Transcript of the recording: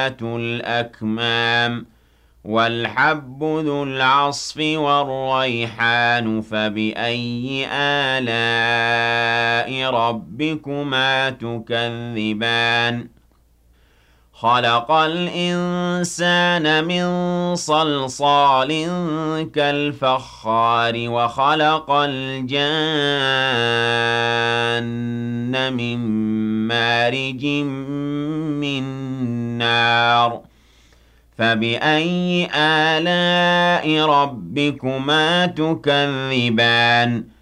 الْأَكْمَامِ وَالْحَبُّ ذُو الْعَصْفِ وَالرَّيْحَانُ فَبِأَيِّ آلَاءِ رَبِّكُمَا تُكَذِّبَانِ خَلَقَ الْإِنسَانَ مِن صَلْصَالٍ كَالْفَخَّارِ وَخَلَقَ الْجَانَّ مِن مَّارِجٍ مِّن نَّارٍ فَبِأَيِّ آلَاءِ رَبِّكُمَا تُكَذِّبَانِ